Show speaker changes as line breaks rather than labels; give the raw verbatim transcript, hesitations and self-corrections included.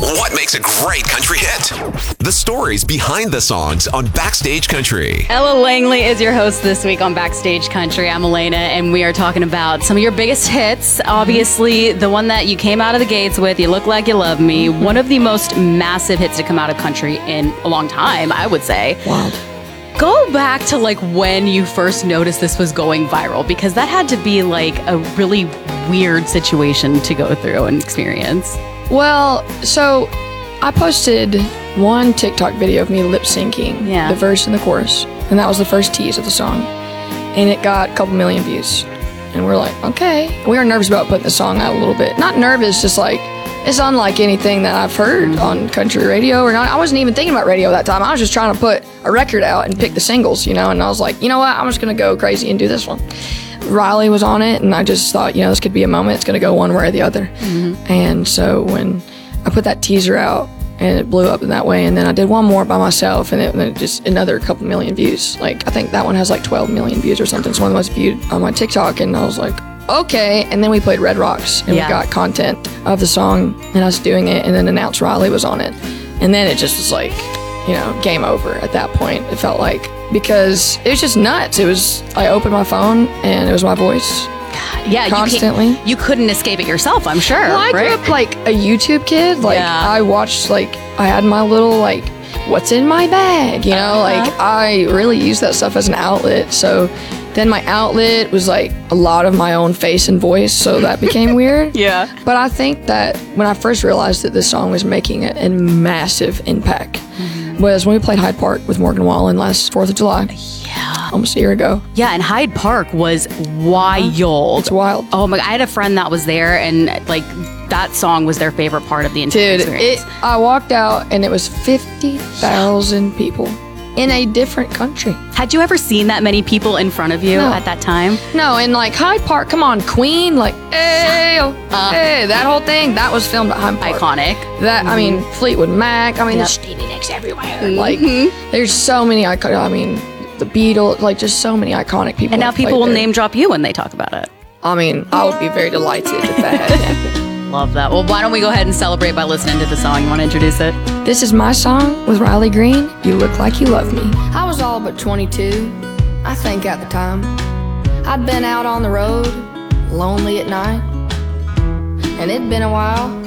What makes a great country hit? The stories behind the songs on Backstage Country.
Ella Langley is your host this week on Backstage Country. I'm Elena, and we are talking about some of your biggest hits. Obviously, the one that you came out of the gates with, You Look Like You Love Me, one of the most massive hits to come out of country in a long time, I would say.
Wow.
Go back to like when you first noticed this was going viral, because that had to be like a really weird situation to go through and experience.
Well, so I posted one TikTok video of me lip syncing
Yeah.
the verse and the chorus, and that was the first tease of the song, and it got a couple million views. And we're like, okay. We were nervous about putting the song out a little bit. Not nervous, just like, it's unlike anything that I've heard on country radio or not. I wasn't even thinking about radio that time. I was just trying to put a record out and pick the singles, you know, and I was like, you know what, I'm just gonna go crazy and do this one. Riley was on it, and I just thought, you know, this could be a moment. It's gonna go one way or the other. Mm-hmm. And so when I put that teaser out, and it blew up in that way, and then I did one more by myself, and it, and it just another couple million views. Like, I think that one has like twelve million views or something. It's one of the most viewed on my TikTok, and I was like, okay. And then we played Red Rocks, and
Yeah.
we got content of the song and us doing it, and then announced Riley was on it. And then it just was like, you know, game over at that point. It felt like, because it was just nuts. It was, I opened my phone and it was my voice.
Yeah,
Constantly.
You, can't- you couldn't escape it yourself, I'm sure.
Well, I grew
right?
up like a YouTube kid. Like,
Yeah.
I watched, like, I had my little, like, what's in my bag, you know?
Uh-huh.
Like, I really used that stuff as an outlet. So then my outlet was, like, a lot of my own face and voice, so that became weird.
Yeah.
But I think that when I first realized that this song was making a, a massive impact
Mm-hmm.
was when we played Hyde Park with Morgan Wallen last fourth of July.
Yeah.
Almost a year ago.
Yeah, and Hyde Park was wild.
It's wild.
Oh my! I had a friend that was there, and like that song was their favorite part of the entire
Dude,
experience.
it, I walked out and it was fifty thousand people in a different country.
Had you ever seen that many people in front of you
No.
at that time?
No, and like Hyde Park, come on, Queen, like, hey, oh,
Uh,
hey, that whole thing, that was filmed at Hyde Park.
Iconic.
That, I mean, Fleetwood Mac, I mean,
Yep.
there's Stevie Nicks everywhere. Like, there's so many iconic, I mean, the Beatles, like, just so many iconic people.
And now
that
people
played
will
there.
name drop you when they talk about it.
I mean, I would be very delighted if that had happened.
Love that. Well, why don't we go ahead and celebrate by listening to the song? You want to introduce it?
This is my song with Riley Green, You Look Like You Love Me. I was all but twenty-two, I think at the time. I'd been out on the road, lonely at night, and it'd been a while